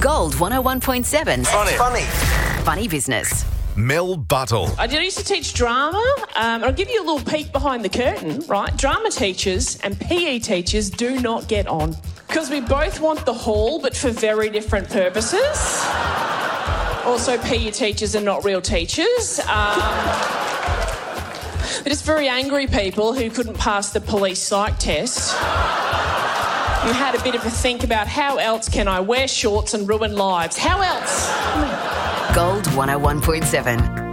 Gold 101.7. Funny business. Mel Buttle. I used to teach drama, and I'll give you a little peek behind the curtain, right? Drama teachers and PE teachers do not get on because we both want the hall, but for very different purposes. Also, PE teachers are not real teachers. They're just very angry people who couldn't pass the police psych test and had a bit of a think about how else can I wear shorts and ruin lives? How else? Gold 101.7.